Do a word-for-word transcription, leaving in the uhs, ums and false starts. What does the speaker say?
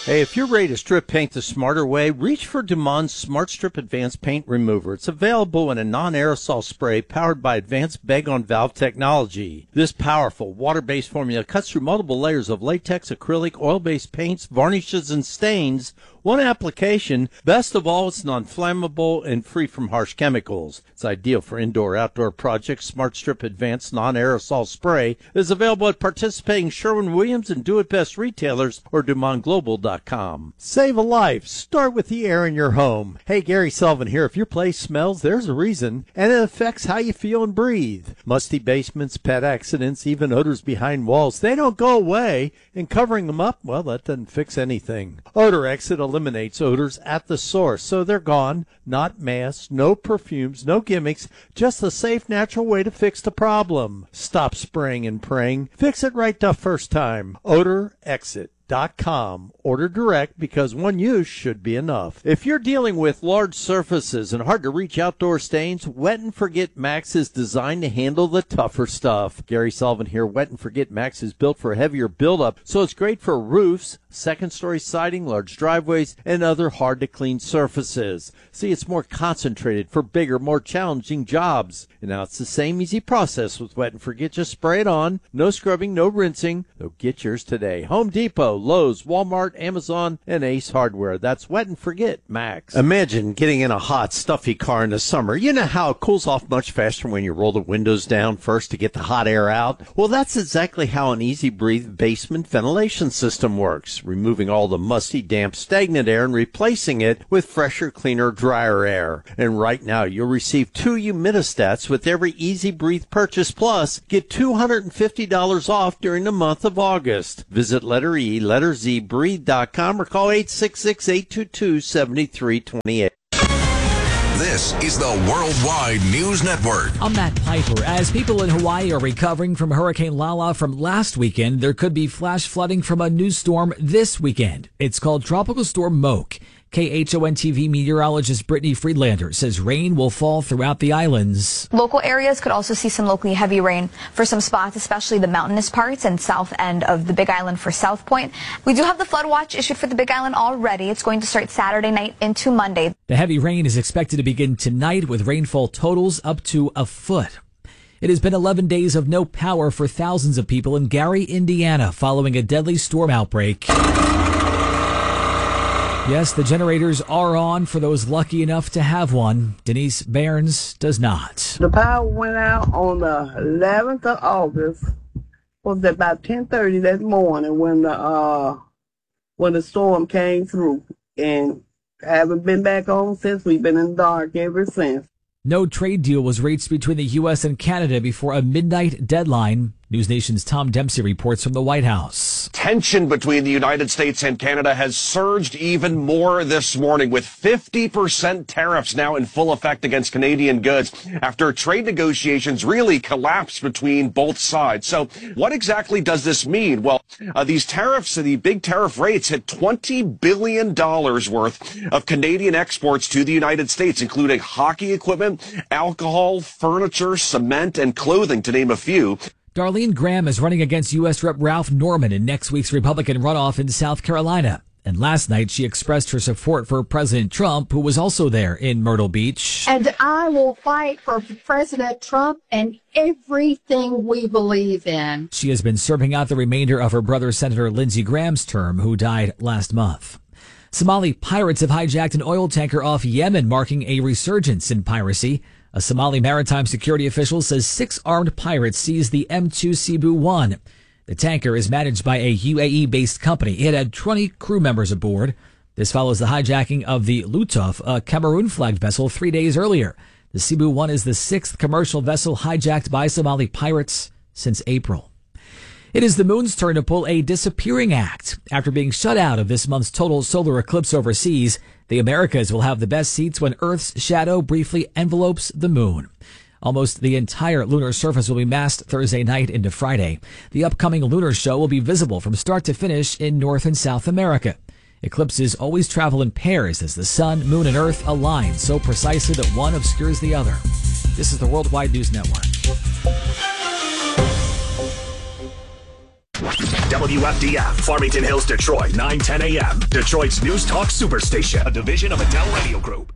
Hey, if you're ready to strip paint the smarter way, reach for Dumont Smart Strip Advanced Paint Remover. It's available in a non-aerosol spray powered by advanced bag-on-valve technology. This powerful water-based formula cuts through multiple layers of latex, acrylic, oil-based paints, varnishes, and stains. One application. Best of all, it's non-flammable and free from harsh chemicals. It's ideal for indoor-outdoor projects. Smart Strip Advanced Non-Aerosol Spray is available at participating Sherwin-Williams and Do It Best retailers or Dumont Global dot com. Save a life. Start with the air in your home. Hey, Gary Sullivan here. If your place smells, there's a reason, and it affects how you feel and breathe. Musty basements, pet accidents, even odors behind walls, they don't go away, and covering them up, well, that doesn't fix anything. Odor Exit eliminates odors at the source, so they're gone. Not masks, no perfumes, no gimmicks, just a safe, natural way to fix the problem. Stop spraying and praying. Fix it right the first time. Odor Exit. Dot com. Order direct because one use should be enough. If you're dealing with large surfaces and hard to reach outdoor stains, Wet and Forget Max is designed to handle the tougher stuff. Gary Sullivan here. Wet and Forget Max is built for heavier buildup, so it's great for roofs, second story siding, large driveways, and other hard to clean surfaces. See, it's more concentrated for bigger, more challenging jobs. And now it's the same easy process with Wet and Forget. Just spray it on. No scrubbing, no rinsing. So get yours today. Home Depot, Lowe's, Walmart, Amazon, and Ace Hardware. That's Wet and Forget Max. Imagine getting in a hot, stuffy car in the summer. You know how it cools off much faster when you roll the windows down first to get the hot air out? Well, that's exactly how an Easy Breathe basement ventilation system works, removing all the musty, damp, stagnant air and replacing it with fresher, cleaner, drier air. And right now, you'll receive two humidistats with every Easy Breathe purchase, plus get two hundred fifty dollars off during the month of August. Visit letter E, letter Z, breathe dot com or call eight six six, eight two two, seven three two eight. This is the Worldwide News Network. I'm Matt Piper. As people in Hawaii are recovering from Hurricane Lala from last weekend, there could be flash flooding from a new storm this weekend. It's called Tropical Storm Moke. K H O N T V meteorologist Brittany Friedlander says rain will fall throughout the islands. Local areas could also see some locally heavy rain for some spots, especially the mountainous parts and south end of the Big Island for South Point. We do have the flood watch issued for the Big Island already. It's going to start Saturday night into Monday. The heavy rain is expected to begin tonight with rainfall totals up to a foot. It has been eleven days of no power for thousands of people in Gary, Indiana, following a deadly storm outbreak. Yes, the generators are on for those lucky enough to have one. Denise Behrens does not. The power went out on the eleventh of August. Was about ten thirty that morning when the uh when the storm came through, and haven't been back on since. We've been in the dark ever since. No trade deal was reached between the U S and Canada before a midnight deadline. News Nation's Tom Dempsey reports from the White House. Tension between the United States and Canada has surged even more this morning, with fifty percent tariffs now in full effect against Canadian goods after trade negotiations really collapsed between both sides. So what exactly does this mean? Well, uh, these tariffs, the big tariff rates, hit twenty billion dollars worth of Canadian exports to the United States, including hockey equipment, alcohol, furniture, cement, and clothing, to name a few. Darlene Graham is running against U S Representative Ralph Norman in next week's Republican runoff in South Carolina. And last night, she expressed her support for President Trump, who was also there in Myrtle Beach. And I will fight for President Trump and everything we believe in. She has been serving out the remainder of her brother, Senator Lindsey Graham's term, who died last month. Somali pirates have hijacked an oil tanker off Yemen, marking a resurgence in piracy. A Somali maritime security official says six armed pirates seized the M two Cebu one. The tanker is managed by a U A E-based company. It had twenty crew members aboard. This follows the hijacking of the Lutuf, a Cameroon-flagged vessel, three days earlier. The Cebu one is the sixth commercial vessel hijacked by Somali pirates since April. It is the moon's turn to pull a disappearing act. After being shut out of this month's total solar eclipse overseas, the Americas will have the best seats when Earth's shadow briefly envelopes the moon. Almost the entire lunar surface will be masked Thursday night into Friday. The upcoming lunar show will be visible from start to finish in North and South America. Eclipses always travel in pairs as the sun, moon, and Earth align so precisely that one obscures the other. This is the Worldwide News Network. W F D F, Farmington Hills, Detroit, nine ten a.m. Detroit's News Talk Superstation, a division of Adele Radio Group.